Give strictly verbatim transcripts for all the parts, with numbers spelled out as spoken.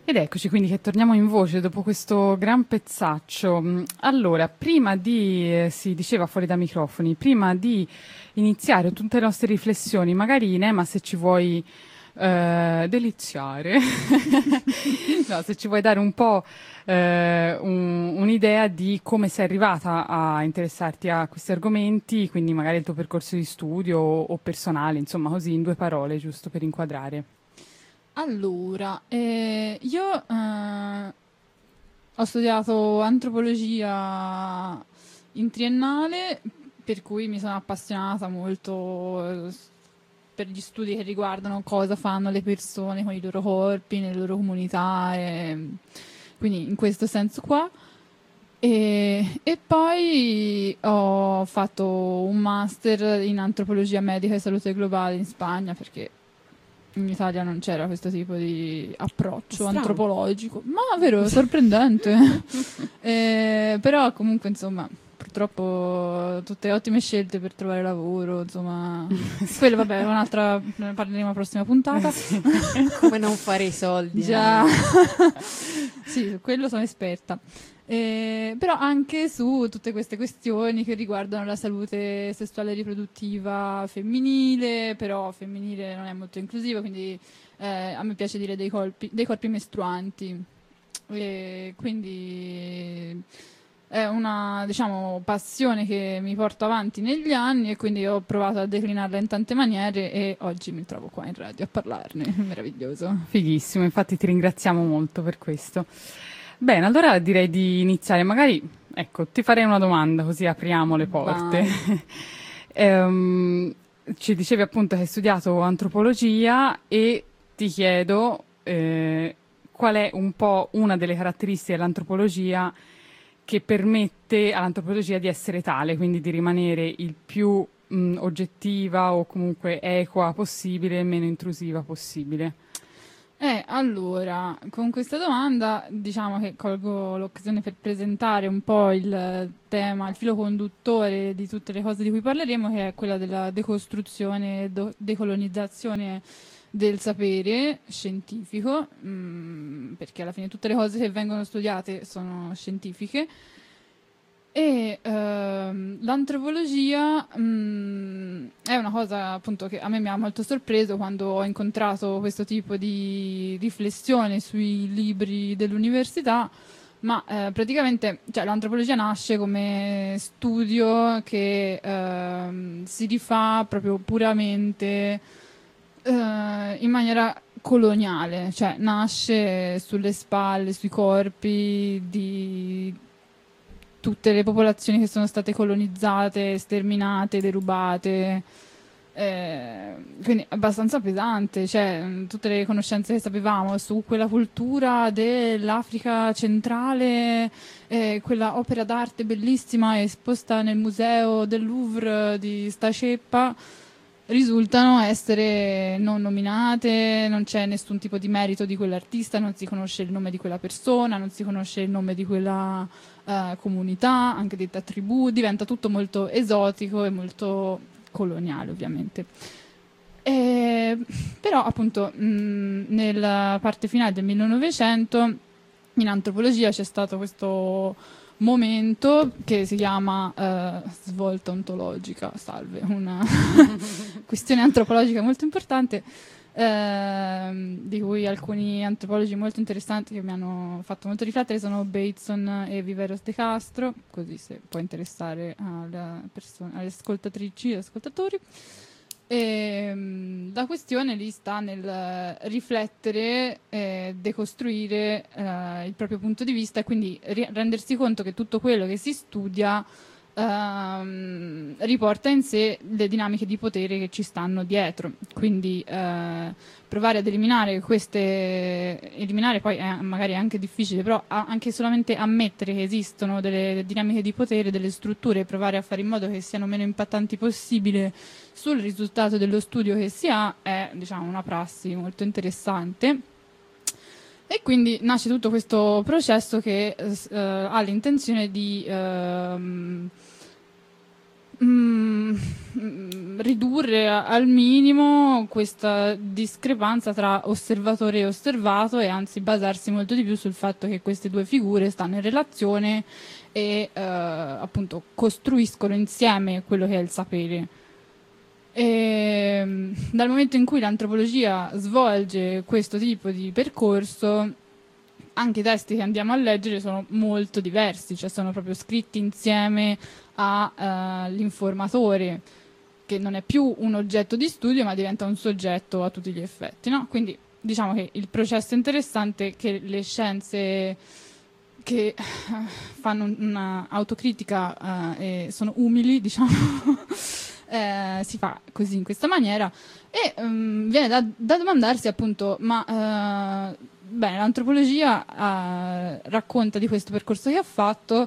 Ed eccoci quindi che torniamo in voce dopo questo gran pezzaccio. Allora, prima di, eh, si diceva fuori da microfoni, prima di iniziare tutte le nostre riflessioni, magari Nema se ci vuoi eh, deliziare, no, se ci vuoi dare un po' eh, un, un'idea di come sei arrivata a interessarti a questi argomenti, quindi magari il tuo percorso di studio o, o personale, insomma così in due parole, giusto per inquadrare. Allora, eh, io eh, ho studiato antropologia in triennale, per cui mi sono appassionata molto eh, per gli studi che riguardano cosa fanno le persone con i loro corpi, nelle loro comunità, e, quindi in questo senso qua. E, e poi ho fatto un master in antropologia medica e salute globale in Spagna, perché in Italia non c'era questo tipo di approccio Strano. antropologico, ma vero, sorprendente. eh, però comunque insomma, purtroppo tutte ottime scelte per trovare lavoro, insomma. Quello vabbè, è un'altra, ne parleremo alla prossima puntata. Come non fare i soldi. Già. eh. Sì, su quello sono esperta. Eh, però anche su tutte queste questioni che riguardano la salute sessuale e riproduttiva femminile, però femminile non è molto inclusiva, quindi eh, a me piace dire dei, colpi, dei corpi mestruanti. E quindi è una, diciamo, passione che mi porto avanti negli anni, e quindi ho provato a declinarla in tante maniere e oggi mi trovo qua in radio a parlarne. Meraviglioso. Fighissimo, infatti ti ringraziamo molto per questo. Bene, allora direi di iniziare. Magari, ecco, ti farei una domanda così apriamo le porte. Ehm, ci dicevi appunto che hai studiato antropologia e ti chiedo eh, qual è un po' una delle caratteristiche dell'antropologia che permette all'antropologia di essere tale, quindi di rimanere il più mh, oggettiva o comunque equa possibile e meno intrusiva possibile. Eh, allora, con questa domanda diciamo che colgo l'occasione per presentare un po' il tema, il filo conduttore di tutte le cose di cui parleremo, che è quella della decostruzione e do- decolonizzazione del sapere scientifico, mh, perché alla fine tutte le cose che vengono studiate sono scientifiche. E ehm, l'antropologia mh, è una cosa appunto che a me mi ha molto sorpreso quando ho incontrato questo tipo di riflessione sui libri dell'università, ma eh, praticamente cioè, l'antropologia nasce come studio che ehm, si rifà proprio puramente eh, in maniera coloniale, cioè nasce sulle spalle, sui corpi di tutte le popolazioni che sono state colonizzate, sterminate, derubate, eh, quindi abbastanza pesante, cioè mh, tutte le conoscenze che sapevamo su quella cultura dell'Africa centrale, eh, quella opera d'arte bellissima esposta nel museo del Louvre di sta ceppa, risultano essere non nominate, non c'è nessun tipo di merito di quell'artista, non si conosce il nome di quella persona, non si conosce il nome di quella uh, comunità, anche detta tribù, diventa tutto molto esotico e molto coloniale ovviamente. E, però appunto mh, nella parte finale del millenovecento in antropologia c'è stato questo momento che si chiama eh, svolta ontologica, salve, una questione antropologica molto importante, ehm, di cui alcuni antropologi molto interessanti che mi hanno fatto molto riflettere sono Bateson e Viveros de Castro, così se può interessare alle, persone, alle ascoltatrici e ascoltatori. E, mh, la questione lì sta nel eh, riflettere, eh, decostruire eh, il proprio punto di vista e quindi ri- rendersi conto che tutto quello che si studia ehm, riporta in sé le dinamiche di potere che ci stanno dietro. Quindi eh, provare ad eliminare queste, eliminare poi è magari anche difficile, però a- anche solamente ammettere che esistono delle dinamiche di potere, delle strutture, e provare a fare in modo che siano meno impattanti possibile sul risultato dello studio che si ha è, diciamo, una prassi molto interessante. E quindi nasce tutto questo processo che eh, ha l'intenzione di ehm, mm, ridurre a- al minimo questa discrepanza tra osservatore e osservato, e anzi basarsi molto di più sul fatto che queste due figure stanno in relazione e eh, appunto costruiscono insieme quello che è il sapere. E, mm, dal momento in cui l'antropologia svolge questo tipo di percorso, anche i testi che andiamo a leggere sono molto diversi, cioè sono proprio scritti insieme all'informatore, che non è più un oggetto di studio ma diventa un soggetto a tutti gli effetti, no? Quindi diciamo che il processo interessante è che le scienze che fanno una autocritica eh, e sono umili, diciamo, eh, si fa così, in questa maniera, e um, viene da, da domandarsi appunto, ma eh, bene, l'antropologia eh, racconta di questo percorso che ha fatto,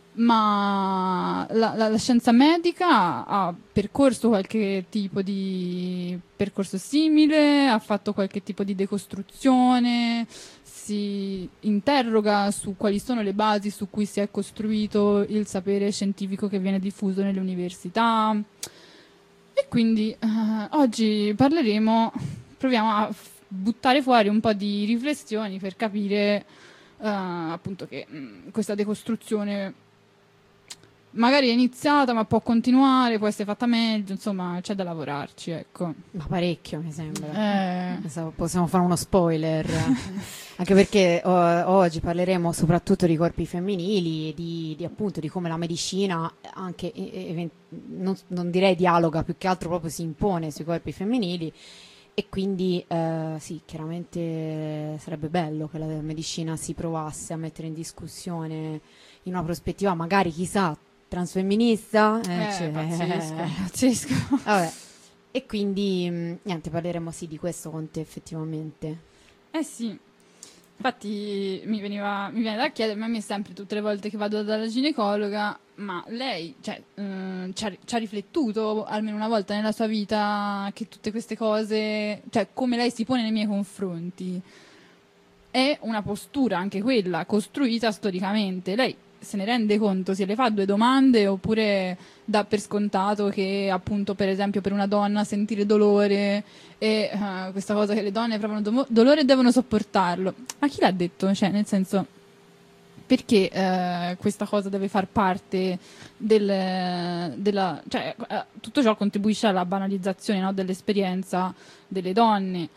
ma la, la, la scienza medica ha percorso qualche tipo di percorso simile, ha fatto qualche tipo di decostruzione, si interroga su quali sono le basi su cui si è costruito il sapere scientifico che viene diffuso nelle università. E quindi eh, oggi parleremo, proviamo a f- buttare fuori un po' di riflessioni per capire eh, appunto che mh, questa decostruzione magari è iniziata ma può continuare, può essere fatta meglio, insomma c'è da lavorarci, ecco. Ma parecchio, mi sembra. Eh, Pensavo possiamo fare uno spoiler, anche perché o- oggi parleremo soprattutto di corpi femminili, di, di appunto di come la medicina anche e- e- non, non direi dialoga, più che altro proprio si impone sui corpi femminili, e quindi eh, sì, chiaramente sarebbe bello che la medicina si provasse a mettere in discussione in una prospettiva magari, chissà, transfemminista, eh, eh, cioè- pazzesco, pazzesco. Vabbè. E quindi mh, niente, parleremo sì di questo con te effettivamente. Eh sì, infatti mi veniva, mi viene da chiedermi a me sempre tutte le volte che vado dalla ginecologa, ma lei cioè, eh, ci, ha, ci ha riflettuto almeno una volta nella sua vita che tutte queste cose, cioè come lei si pone nei miei confronti, è una postura anche quella costruita storicamente. Lei se ne rende conto, se le fa due domande, oppure dà per scontato che appunto per esempio per una donna sentire dolore e uh, questa cosa che le donne provano do- dolore e devono sopportarlo, ma chi l'ha detto? Cioè nel senso, perché eh, questa cosa deve far parte del, della, cioè eh, tutto ciò contribuisce alla banalizzazione, no, dell'esperienza delle donne.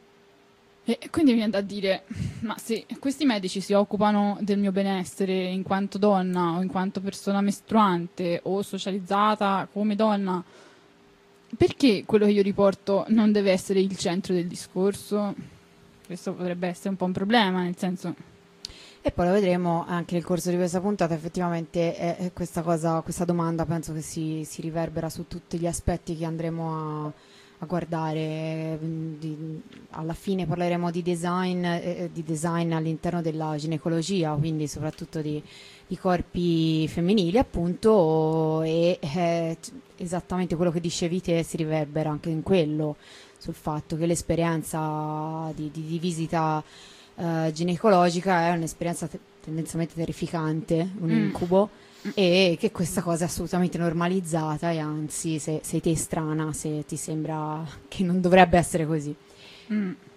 E quindi mi viene da dire, ma se questi medici si occupano del mio benessere in quanto donna o in quanto persona mestruante o socializzata come donna, perché quello che io riporto non deve essere il centro del discorso? Questo potrebbe essere un po' un problema, nel senso... E poi lo vedremo anche nel corso di questa puntata, effettivamente è, è questa cosa, questa domanda penso che si, si riverbera su tutti gli aspetti che andremo a, a guardare. Di, alla fine parleremo di design, eh, di design all'interno della ginecologia, quindi soprattutto di, di corpi femminili appunto, e eh, esattamente quello che dicevi te si riverbera anche in quello, sul fatto che l'esperienza di, di, di visita Uh, ginecologica è un'esperienza te- tendenzialmente terrificante, un Mm. incubo, e che questa cosa è assolutamente normalizzata, e anzi se sei te strana se ti sembra che non dovrebbe essere così. Mm.